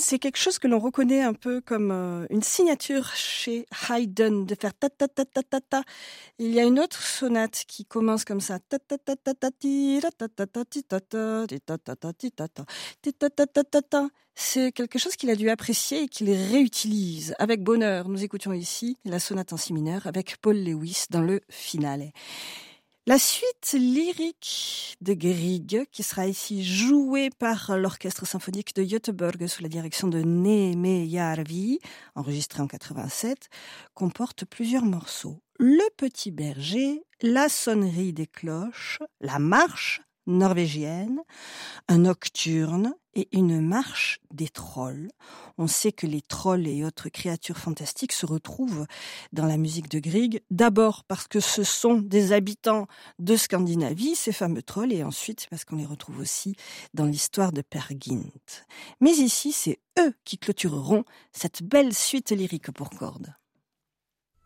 C'est quelque chose que l'on reconnaît un peu comme une signature chez Haydn, de faire ta ta ta ta ta ta. Il y a une autre sonate qui commence comme ça. Ta ta ta ta ta ti ta ta ta ta ti ta ta ti ta ta ta ti ta ta ti ta ta ta ta ta. C'est quelque chose qu'il a dû apprécier et qu'il réutilise avec bonheur. Nous écoutions ici la sonate en si mineur avec Paul Lewis dans le finale. La suite lyrique de Grieg, qui sera ici jouée par l'Orchestre symphonique de Göteborg sous la direction de Neeme Järvi, enregistré en 87, comporte plusieurs morceaux. Le Petit Berger, la sonnerie des cloches, la marche norvégienne, un nocturne et une marche des trolls. On sait que les trolls et autres créatures fantastiques se retrouvent dans la musique de Grieg, d'abord parce que ce sont des habitants de Scandinavie, ces fameux trolls, et ensuite parce qu'on les retrouve aussi dans l'histoire de Peer Gynt. Mais ici, c'est eux qui clôtureront cette belle suite lyrique pour cordes.